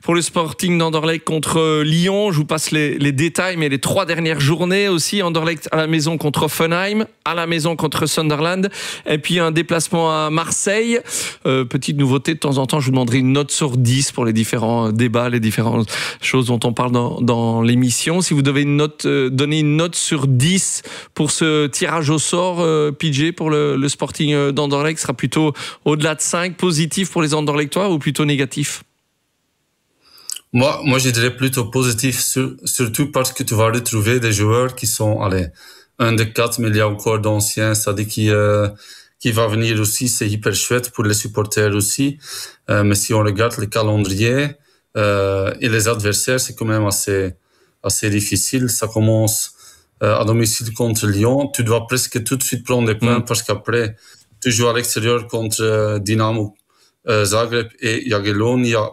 pour le Sporting d'Anderlecht contre Lyon. Je vous passe les détails, mais les 3 dernières journées aussi. Anderlecht à la maison contre Hoffenheim, à la maison contre Sunderland, et puis un déplacement à Marseille. Petite nouveauté, de temps en temps, je vous demanderai une note sur 10 pour les différents débats, les différentes choses dont on parle dans l'émission. Si vous devez donner une note sur 10 pour ce tirage au sort, PJ, pour le Sporting d'Anderlecht, sera plutôt au-delà de 5, positif pour les Anderlechtois ou plutôt négatif? Moi, je dirais plutôt positif, surtout parce que tu vas retrouver des joueurs qui sont, un de 4, mais il y a encore d'anciens, c'est-à-dire qui va venir aussi, c'est hyper chouette pour les supporters aussi. Mais si on regarde le calendrier et les adversaires, c'est quand même assez difficile. Ça commence à domicile contre Lyon. Tu dois presque tout de suite prendre des points parce qu'après, tu joues à l'extérieur contre Dynamo Zagreb et Jagiellonia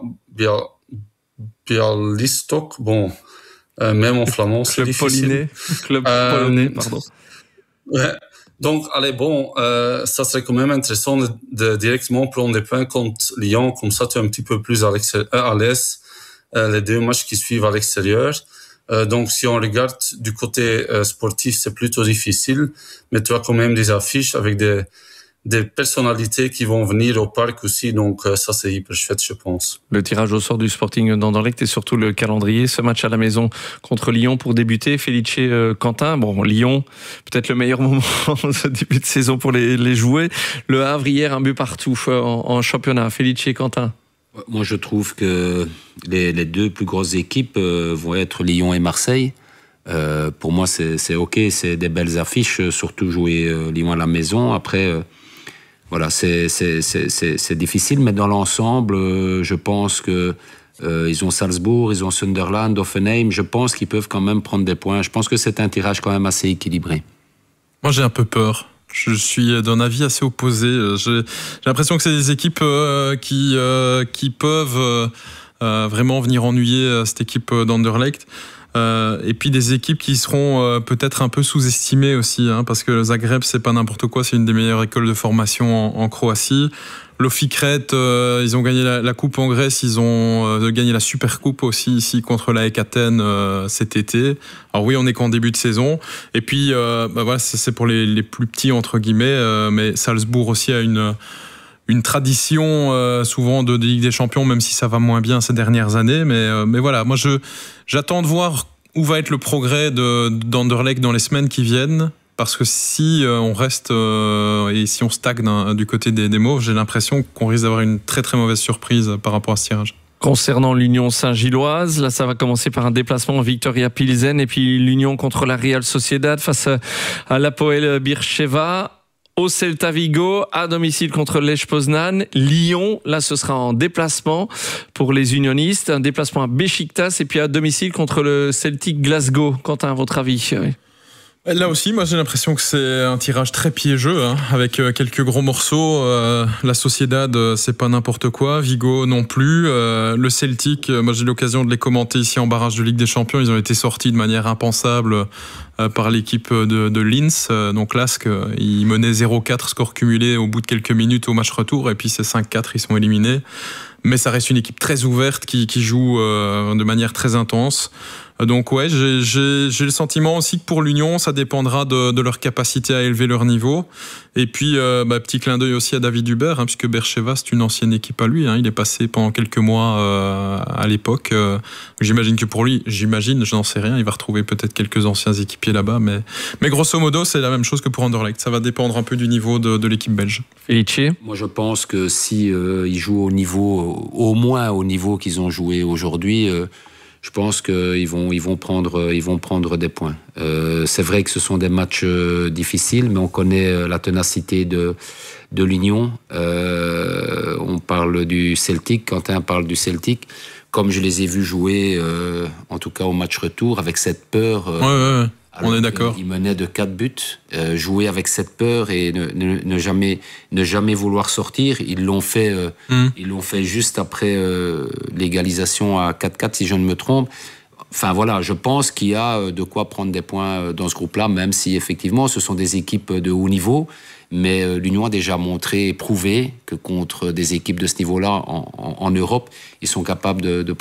Białystok. Bon, même en flamand, c'est difficile. Club polonais, pardon. Ouais. Donc, ça serait quand même intéressant de directement prendre des points contre Lyon. Comme ça, tu es un petit peu plus à l'aise les 2 matchs qui suivent à l'extérieur. Donc, si on regarde du côté sportif, c'est plutôt difficile. Mais tu as quand même des affiches avec des personnalités qui vont venir au parc aussi. Donc, ça, c'est hyper chouette, je pense. Le tirage au sort du Sporting d'Anderlecht et surtout le calendrier. Ce match à la maison contre Lyon pour débuter. Felice, Quentin. Bon, Lyon, peut-être le meilleur moment ce début de saison pour les jouer. Le Havre, hier, un but partout en championnat. Felice, Quentin. Moi, je trouve que les 2 plus grosses équipes vont être Lyon et Marseille. Pour moi, c'est OK. C'est des belles affiches, surtout jouer Lyon à la maison. Après... Voilà, c'est difficile, mais dans l'ensemble, je pense que ils ont Salzbourg, ils ont Sunderland, Hoffenheim. Je pense qu'ils peuvent quand même prendre des points. Je pense que c'est un tirage quand même assez équilibré. Moi, j'ai un peu peur. Je suis d'un avis assez opposé. J'ai l'impression que c'est des équipes qui peuvent vraiment venir ennuyer cette équipe d'Anderlecht. Et puis des équipes qui seront peut-être un peu sous-estimées aussi, parce que le Zagreb, c'est pas n'importe quoi, c'est une des meilleures écoles de formation en Croatie. L'Ofikret, ils ont gagné la coupe en Grèce, ils ont gagné la Super Coupe aussi ici contre l'AEK Athènes cet été. Alors oui, on est qu'en début de saison. Et puis voilà, c'est pour les plus petits entre guillemets, mais Salzbourg aussi a une tradition souvent de Ligue des Champions, même si ça va moins bien ces dernières années. Mais voilà, moi j'attends de voir où va être le progrès d'Anderlecht dans les semaines qui viennent. Parce que si on reste et si on stagne du côté des Mauves, j'ai l'impression qu'on risque d'avoir une très très mauvaise surprise par rapport à ce tirage. Concernant l'Union Saint-Gilloise, là ça va commencer par un déplacement en Viktoria Pilsen et puis l'Union contre la Real Sociedad face à l'Hapoel Beersheva. Au Celta Vigo, à domicile contre Lech Poznan. Lyon, là ce sera en déplacement pour les unionistes, un déplacement à Beşiktaş et puis à domicile contre le Celtic Glasgow. Quentin, à votre avis? Oui. Là aussi, moi j'ai l'impression que c'est un tirage très piégeux, avec quelques gros morceaux. La Sociedad, c'est pas n'importe quoi. Vigo non plus. Le Celtic, moi j'ai eu l'occasion de les commenter ici en barrage de Ligue des Champions. Ils ont été sortis de manière impensable par l'équipe de Linz. Donc LASK, ils menaient 0-4 score cumulé au bout de quelques minutes au match retour. Et puis c'est 5-4, ils sont éliminés. Mais ça reste une équipe très ouverte qui joue de manière très intense. Donc ouais, j'ai le sentiment aussi que pour l'Union, ça dépendra de leur capacité à élever leur niveau. Et puis, petit clin d'œil aussi à David Hubert, puisque Beersheva, c'est une ancienne équipe à lui. Il est passé pendant quelques mois à l'époque. J'imagine que pour lui, je n'en sais rien, il va retrouver peut-être quelques anciens équipiers là-bas. Mais grosso modo, c'est la même chose que pour Anderlecht. Ça va dépendre un peu du niveau de l'équipe belge. Felice ? Moi, je pense que si ils jouent au moins au niveau qu'ils ont joué aujourd'hui, je pense qu'ils vont prendre des points. C'est vrai que ce sont des matchs difficiles, mais on connaît la ténacité de l'Union. On parle du Celtic, Quentin parle du Celtic. Comme je les ai vus jouer, en tout cas au match retour, avec cette peur. Ouais. On est d'accord. Ils menaient de 4 buts. Jouer avec cette peur et ne jamais vouloir sortir. Ils l'ont fait juste après l'égalisation à 4-4, si je ne me trompe. Enfin voilà, je pense qu'il y a de quoi prendre des points dans ce groupe-là, même si effectivement ce sont des équipes de haut niveau. Mais l'Union a déjà montré et prouvé que contre des équipes de ce niveau-là en Europe, ils sont capables de